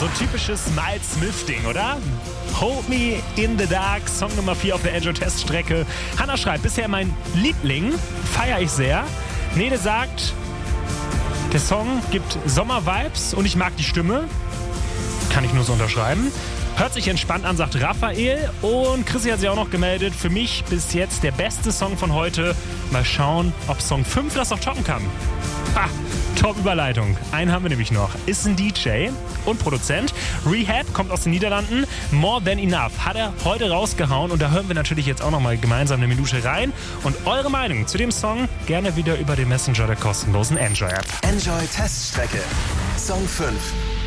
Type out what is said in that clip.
So ein typisches Miles Smith-Ding, oder? Hold Me in the Dark, Song Nummer 4 auf der Enjoy-Teststrecke. Hanna schreibt, bisher mein Liebling, feiere ich sehr. Nede sagt, der Song gibt Sommer-Vibes und ich mag die Stimme. Kann ich nur so unterschreiben. Hört sich entspannt an, sagt Raphael. Und Chrissy hat sich auch noch gemeldet. Für mich bis jetzt der beste Song von heute. Mal schauen, ob Song 5 das noch toppen kann. Ha, top Überleitung. Einen haben wir nämlich noch. Ist ein DJ und Produzent. Rehab kommt aus den Niederlanden. More Than Enough hat er heute rausgehauen. Und da hören wir natürlich jetzt auch noch mal gemeinsam eine Minute rein. Und eure Meinung zu dem Song gerne wieder über den Messenger der kostenlosen Enjoy-App. Enjoy Teststrecke. Song 5.